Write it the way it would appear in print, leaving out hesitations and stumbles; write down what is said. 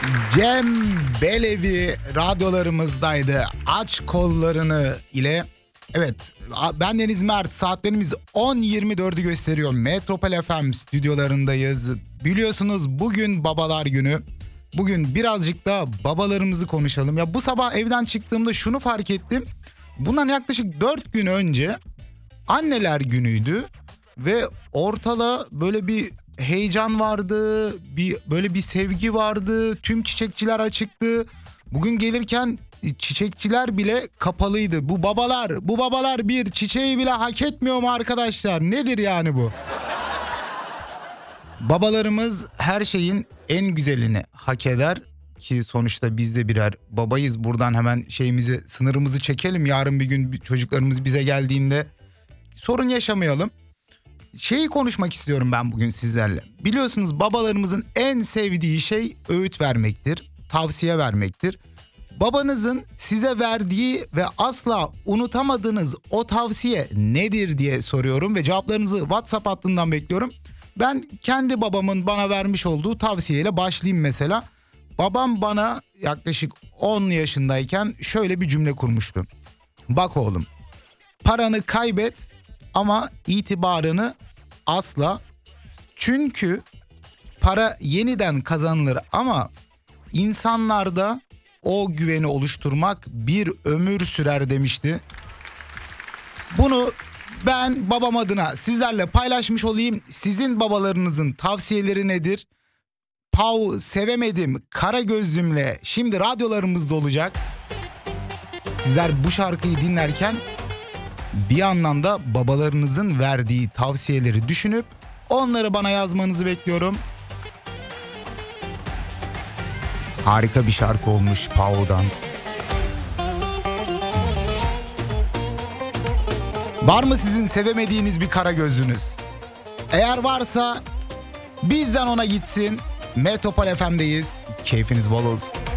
Cem Belevi radyolarımızdaydı. Aç kollarını ile. Evet, ben Deniz Mert. Saatlerimiz 10.24'ü gösteriyor. Metropol FM stüdyolarındayız. Biliyorsunuz bugün Babalar Günü. Bugün birazcık da babalarımızı konuşalım. Ya bu sabah evden çıktığımda şunu fark ettim. Bundan yaklaşık 4 gün önce Anneler Günü'ydü ve ortada böyle bir heyecan vardı, böyle bir sevgi vardı. Tüm çiçekçiler açıktı. Bugün gelirken çiçekçiler bile kapalıydı. Bu babalar bir çiçeği bile hak etmiyor mu arkadaşlar? Nedir yani bu? Babalarımız her şeyin en güzelini hak eder ki sonuçta biz de birer babayız. Buradan hemen sınırımızı çekelim. Yarın bir gün çocuklarımız bize geldiğinde sorun yaşamayalım. Konuşmak istiyorum ben bugün sizlerle. Biliyorsunuz babalarımızın en sevdiği şey öğüt vermektir, tavsiye vermektir. Babanızın size verdiği ve asla unutamadığınız o tavsiye nedir diye soruyorum ve cevaplarınızı WhatsApp hattından bekliyorum. Ben kendi babamın bana vermiş olduğu tavsiyeyle başlayayım mesela. Babam bana yaklaşık 10 yaşındayken şöyle bir cümle kurmuştu. Bak oğlum, paranı kaybet ama itibarını asla. Çünkü para yeniden kazanılır ama insanlarda o güveni oluşturmak bir ömür sürer demişti. Bunu ben babam adına sizlerle paylaşmış olayım. Sizin babalarınızın tavsiyeleri nedir? Pau Sevemedim Kara Gözlümle şimdi radyolarımızda olacak. Sizler bu şarkıyı dinlerken bir yandan da babalarınızın verdiği tavsiyeleri düşünüp onları bana yazmanızı bekliyorum. Harika bir şarkı olmuş Pau'dan. Var mı sizin sevemediğiniz bir kara gözünüz? Eğer varsa bizden ona gitsin. Metropol FM'deyiz. Keyfiniz bol olsun.